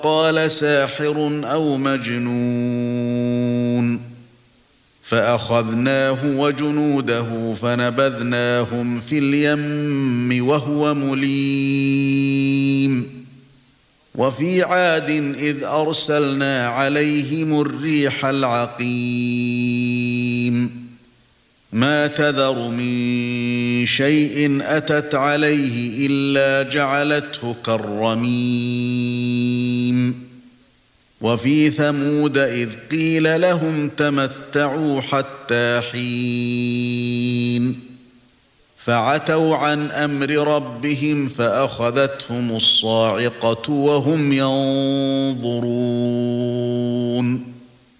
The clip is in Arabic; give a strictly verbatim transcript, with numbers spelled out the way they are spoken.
قال ساحر أو مجنون فأخذناه وجنوده فنبذناهم في اليم وهو مليم وفي عاد إذ أرسلنا عليهم الريح العقيم ما تذر من شيء أتت عليه إلا جعلته كالرميم وفي ثمود إذ قيل لهم تمتعوا حتى حين فعتوا عن أمر ربهم فأخذتهم الصاعقة وهم ينظرون